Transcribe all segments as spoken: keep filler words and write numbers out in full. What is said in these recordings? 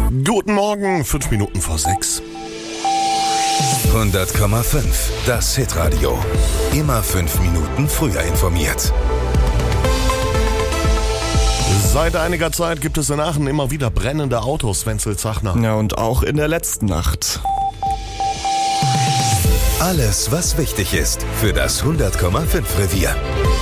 Guten Morgen, fünf Minuten vor sechs. hundert Komma fünf, das Hitradio. Immer fünf Minuten früher informiert. Seit einiger Zeit gibt es in Aachen immer wieder brennende Autos, Wenzel Zachner. Ja, und auch in der letzten Nacht. Alles, was wichtig ist für das hundert Komma fünf Revier.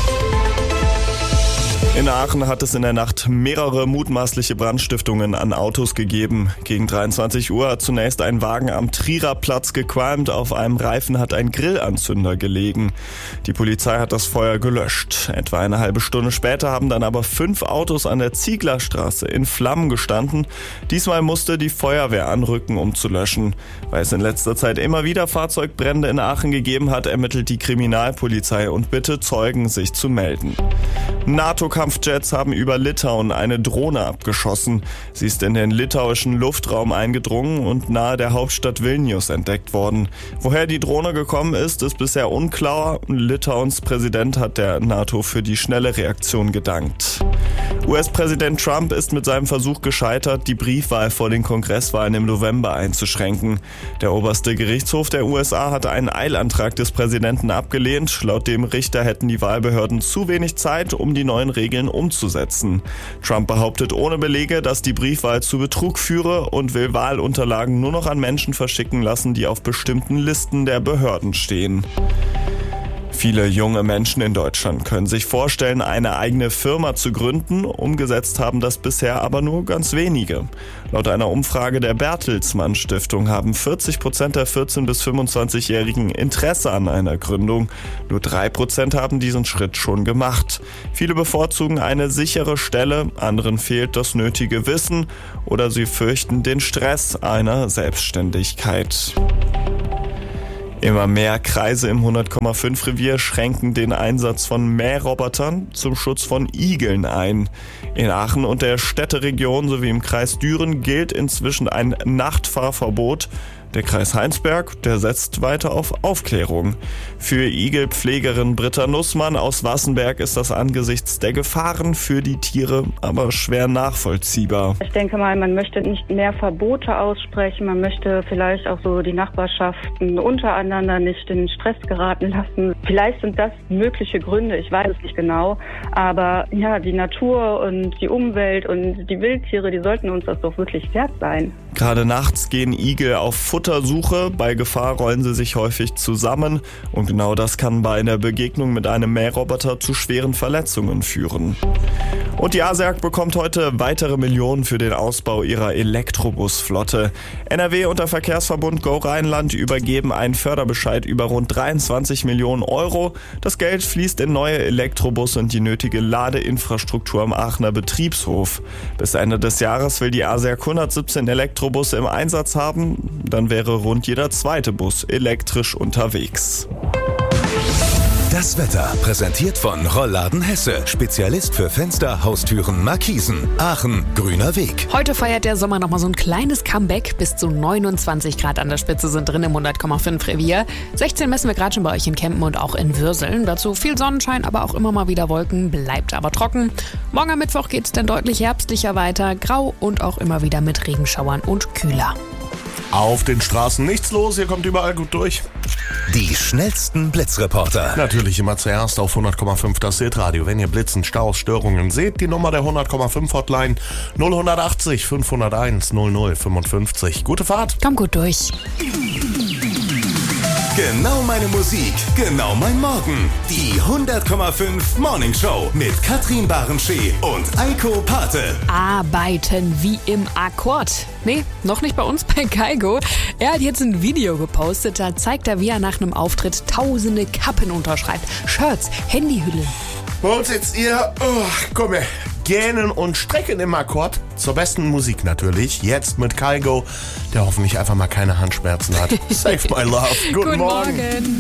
In Aachen hat es in der Nacht mehrere mutmaßliche Brandstiftungen an Autos gegeben. Gegen dreiundzwanzig Uhr hat zunächst ein Wagen am Trierer Platz gequalmt. Auf einem Reifen hat ein Grillanzünder gelegen. Die Polizei hat das Feuer gelöscht. Etwa eine halbe Stunde später haben dann aber fünf Autos an der Zieglerstraße in Flammen gestanden. Diesmal musste die Feuerwehr anrücken, um zu löschen. Weil es in letzter Zeit immer wieder Fahrzeugbrände in Aachen gegeben hat, ermittelt die Kriminalpolizei und bittet Zeugen, sich zu melden. NATO-Kampfjets haben über Litauen eine Drohne abgeschossen. Sie ist in den litauischen Luftraum eingedrungen und nahe der Hauptstadt Vilnius entdeckt worden. Woher die Drohne gekommen ist, ist bisher unklar. Litauens Präsident hat der NATO für die schnelle Reaktion gedankt. U S-Präsident Trump ist mit seinem Versuch gescheitert, die Briefwahl vor den Kongresswahlen im November einzuschränken. Der oberste Gerichtshof der U S A hatte einen Eilantrag des Präsidenten abgelehnt. Laut dem Richter hätten die Wahlbehörden zu wenig Zeit, um die neuen Regeln umzusetzen. Trump behauptet ohne Belege, dass die Briefwahl zu Betrug führe und will Wahlunterlagen nur noch an Menschen verschicken lassen, die auf bestimmten Listen der Behörden stehen. Viele junge Menschen in Deutschland können sich vorstellen, eine eigene Firma zu gründen. Umgesetzt haben das bisher aber nur ganz wenige. Laut einer Umfrage der Bertelsmann Stiftung haben vierzig Prozent der vierzehn- bis fünfundzwanzigjährigen Interesse an einer Gründung. Nur drei Prozent haben diesen Schritt schon gemacht. Viele bevorzugen eine sichere Stelle, anderen fehlt das nötige Wissen oder sie fürchten den Stress einer Selbstständigkeit. Immer mehr Kreise im hundert Komma fünf Revier schränken den Einsatz von Mährobotern zum Schutz von Igeln ein. In Aachen und der Städteregion sowie im Kreis Düren gilt inzwischen ein Nachtfahrverbot. Der Kreis Heinsberg, der setzt weiter auf Aufklärung. Für Igelpflegerin Britta Nussmann aus Wassenberg ist das angesichts der Gefahren für die Tiere aber schwer nachvollziehbar. Ich denke mal, man möchte nicht mehr Verbote aussprechen, man möchte vielleicht auch so die Nachbarschaften untereinander nicht in Stress geraten lassen. Vielleicht sind das mögliche Gründe, ich weiß es nicht genau, aber ja, die Natur und die Umwelt und die Wildtiere, die sollten uns das doch wirklich wert sein. Gerade nachts gehen Igel auf Futtersuche, bei Gefahr rollen sie sich häufig zusammen und genau das kann bei einer Begegnung mit einem Mähroboter zu schweren Verletzungen führen. Und die ASEAG bekommt heute weitere Millionen für den Ausbau ihrer Elektrobusflotte. N R W und der Verkehrsverbund Go Rheinland übergeben einen Förderbescheid über rund dreiundzwanzig Millionen Euro. Das Geld fließt in neue Elektrobusse und die nötige Ladeinfrastruktur am Aachener Betriebshof. Bis Ende des Jahres will die ASEAG hundertsiebzehn Elektrobusse im Einsatz haben. Dann wäre rund jeder zweite Bus elektrisch unterwegs. Das Wetter präsentiert von Rollladen Hesse. Spezialist für Fenster, Haustüren, Markisen. Aachen, grüner Weg. Heute feiert der Sommer nochmal so ein kleines Comeback. Bis zu neunundzwanzig Grad an der Spitze sind drin im hundert Komma fünf Revier. sechzehn messen wir gerade schon bei euch in Kempen und auch in Würseln. Dazu viel Sonnenschein, aber auch immer mal wieder Wolken. Bleibt aber trocken. Morgen am Mittwoch geht es dann deutlich herbstlicher weiter. Grau und auch immer wieder mit Regenschauern und kühler. Auf den Straßen nichts los, ihr kommt überall gut durch. Die schnellsten Blitzreporter. Natürlich immer zuerst auf hundert Komma fünf das Hitradio. Wenn ihr Blitzen, Staus, Störungen seht, die Nummer der hundert Komma fünf Hotline null achtzig fünfhunderteins null null fünfundfünfzig. Gute Fahrt. Komm gut durch. Genau meine Musik, genau mein Morgen. Die hundert Komma fünf Morning Show mit Katrin Barenschee und Eiko Pate. Arbeiten wie im Akkord. Nee, noch nicht bei uns bei Kaigo. Er hat jetzt ein Video gepostet, da zeigt er, wie er nach einem Auftritt tausende Kappen unterschreibt. Shirts, Handyhüllen. Bei uns jetzt ihr, oh, komm her, gähnen und strecken im Akkord. Zur besten Musik natürlich. Jetzt mit Kaigo, der hoffentlich einfach mal keine Handschmerzen hat. Save my love. Guten, Guten Morgen. Morgen.